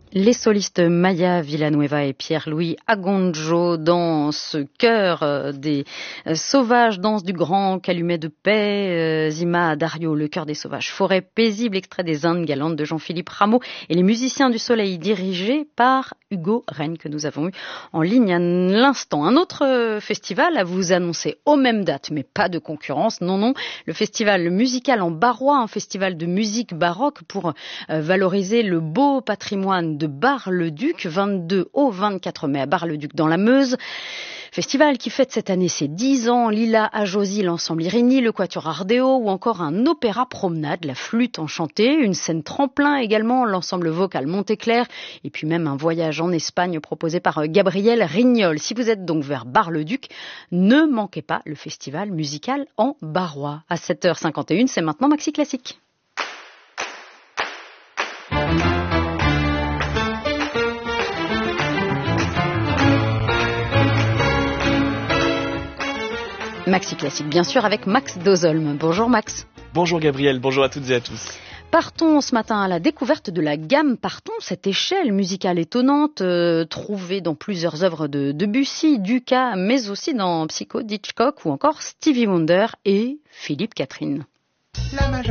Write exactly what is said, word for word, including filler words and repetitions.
Les solistes Maya Villanueva et Pierre-Louis Agonjo dans ce chœur des sauvages, danse du grand calumet de paix, Zima Dario, le chœur des sauvages, forêt paisible, extrait des Indes galantes de Jean-Philippe Rameau et les musiciens du soleil dirigés par Hugo Rennes que nous avons eu en ligne à l'instant. Un autre festival à vous annoncer aux mêmes dates, mais pas de concurrence, non, non, le festival musical en Barrois, un festival de musique baroque pour valoriser le beau patrimoine de Bar-le-Duc, vingt-deux au vingt-quatre mai à Bar-le-Duc dans la Meuse. Festival qui fête cette année ses dix ans, Lila Ajosi, l'ensemble Irini, le Quatuor Ardeo ou encore un opéra promenade, la flûte enchantée, une scène tremplin également, l'ensemble vocal Montéclair et puis même un voyage en Espagne proposé par Gabriel Rignol. Si vous êtes donc vers Bar-le-Duc, ne manquez pas le festival musical en barrois. À sept heures cinquante et une, c'est maintenant Maxi Classique. Maxi Classique, bien sûr, avec Max Dozolm. Bonjour Max. Bonjour Gabriel, bonjour à toutes et à tous. Partons ce matin à la découverte de la gamme Partons, cette échelle musicale étonnante euh, trouvée dans plusieurs œuvres de Debussy, Dukas, mais aussi dans Psycho d'Hitchcock ou encore Stevie Wonder et Philippe Catherine.